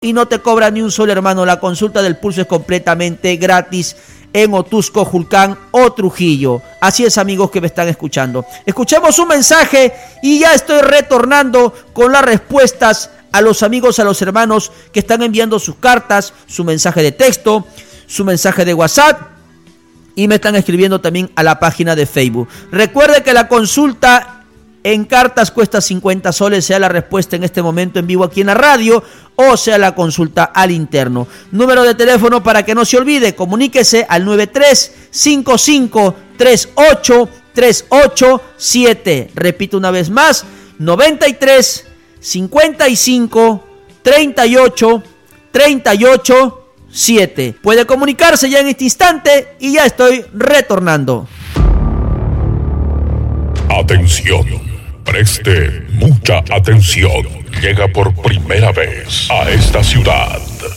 y no te cobra ni un solo, hermano. La consulta del pulso es completamente gratis en Otusco, Julcán o Trujillo. Así es, amigos que me están escuchando. Escuchemos un mensaje y ya estoy retornando con las respuestas a los amigos, a los hermanos que están enviando sus cartas, su mensaje de texto, su mensaje de WhatsApp y me están escribiendo también a la página de Facebook. Recuerde que la consulta en cartas cuesta 50 soles, sea la respuesta en este momento en vivo aquí en la radio o sea la consulta al interno. Número de teléfono para que no se olvide, comuníquese al 93-55-38-387. Repito una vez más, 93-55-38-387. Puede comunicarse ya en este instante y ya estoy retornando. Atención. Preste mucha atención. Llega por primera vez a esta ciudad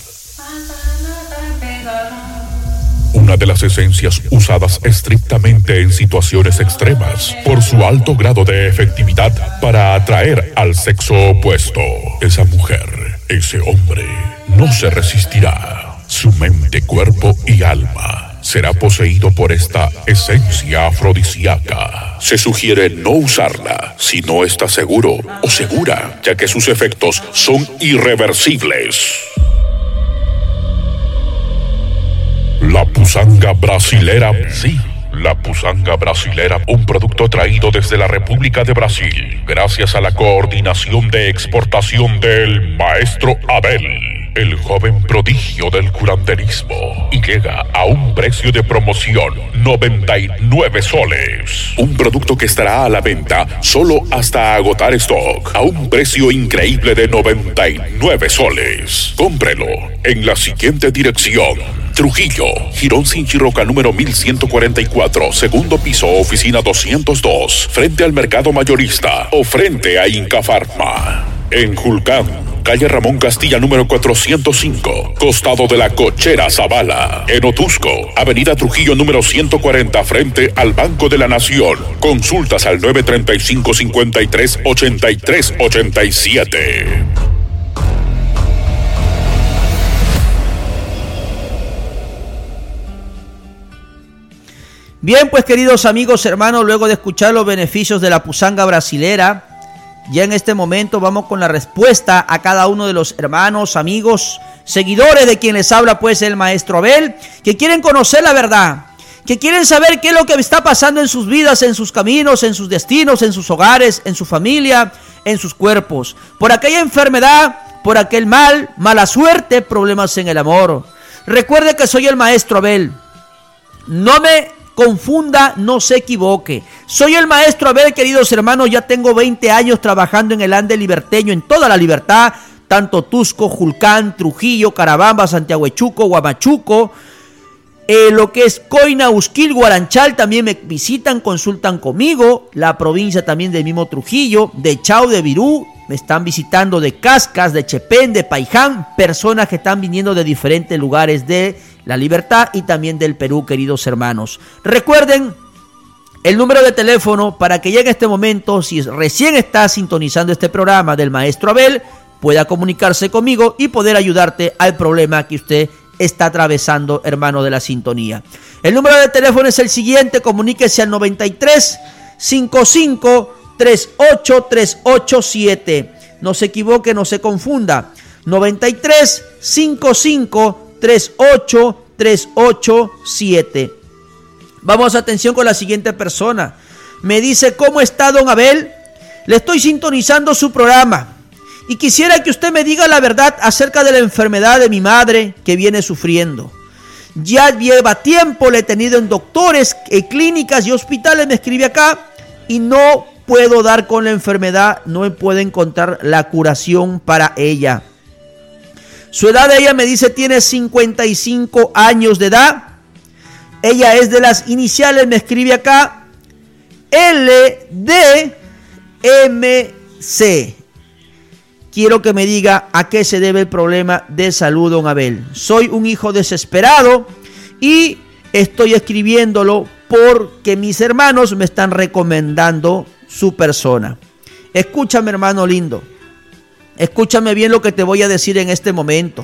una de las esencias usadas estrictamente en situaciones extremas por su alto grado de efectividad para atraer al sexo opuesto. Esa mujer, ese hombre, no se resistirá. Su mente, cuerpo y alma será poseído por esta esencia afrodisíaca. Se sugiere no usarla si no está seguro o segura, ya que sus efectos son irreversibles. La pusanga brasilera. Sí, la pusanga brasilera, un producto traído desde la República de Brasil, gracias a la coordinación de exportación del maestro Abel, el joven prodigio del curanderismo, y llega a un precio de promoción, 99 soles. Un producto que estará a la venta solo hasta agotar stock, a un precio increíble de 99 soles. Cómprelo en la siguiente dirección: Trujillo, Girón Sinchirroca número 1144, segundo piso, oficina 202, frente al mercado mayorista o frente a Inca Pharma. En Julcán, calle Ramón Castilla número 405, costado de la Cochera Zavala. En Otusco, avenida Trujillo número 140, frente al Banco de la Nación. Consultas al 935-53-83-87. Bien, pues queridos amigos, hermanos, luego de escuchar los beneficios de la pusanga brasilera, ya en este momento vamos con la respuesta a cada uno de los hermanos, amigos, seguidores de quien les habla, pues el maestro Abel, que quieren conocer la verdad, que quieren saber qué es lo que está pasando en sus vidas, en sus caminos, en sus destinos, en sus hogares, en su familia, en sus cuerpos, por aquella enfermedad, por aquel mal, mala suerte, problemas en el amor. Recuerde que soy el maestro Abel. No me confunda, no se equivoque. Soy el maestro Abel, queridos hermanos. Ya tengo 20 años trabajando en el Ande Liberteño, en toda la Libertad, tanto Tusco, Julcán, Trujillo, Carabamba, Santiaguechuco, Huamachuco, lo que es Coina, Usquil, Guaranchal. También me visitan, consultan conmigo. La provincia también del mismo Trujillo, de Chao, de Virú. Me están visitando de Cascas, de Chepén, de Paiján. Personas que están viniendo de diferentes lugares de la Libertad y también del Perú, queridos hermanos. Recuerden el número de teléfono para que llegue este momento, si recién está sintonizando este programa del maestro Abel, pueda comunicarse conmigo y poder ayudarte al problema que usted está atravesando, hermano de la sintonía. El número de teléfono es el siguiente: comuníquese al 93 55 38 387. No se equivoque, no se confunda. 93 55 38 387. Vamos, atención con la siguiente persona. Me dice: ¿cómo está, don Abel? Le estoy sintonizando su programa y quisiera que usted me diga la verdad acerca de la enfermedad de mi madre que viene sufriendo. Ya lleva tiempo, le he tenido en doctores, clínicas y hospitales, me escribe acá, y no puedo dar con la enfermedad, no puedo encontrar la curación para ella. Su edad, ella me dice, tiene 55 años de edad. Ella es de las iniciales, me escribe acá, LDMC. Quiero que me diga a qué se debe el problema de salud, don Abel. Soy un hijo desesperado y estoy escribiéndolo porque mis hermanos me están recomendando su persona. Escúchame, hermano lindo. Escúchame bien lo que te voy a decir en este momento.